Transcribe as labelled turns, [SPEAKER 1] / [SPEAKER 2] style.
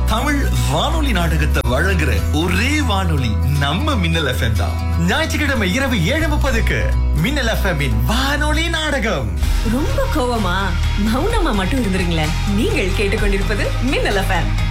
[SPEAKER 1] தமிழ் வானொலி நாடகத்தை வழங்குற ஒரே வானொலி நம்ம மின்னல் எஃப்எம் தான். ஞாயிற்றுக்கிழமை இரவு 7:30க்கு மின்னல் எஃப்எம் வானொலி நாடகம்.
[SPEAKER 2] ரொம்ப கோவமா மௌனமா மட்டும் இருந்துருங்களேன். நீங்கள் கேட்டுக்கொண்டிருப்பது மின்னல் எஃப்எம்.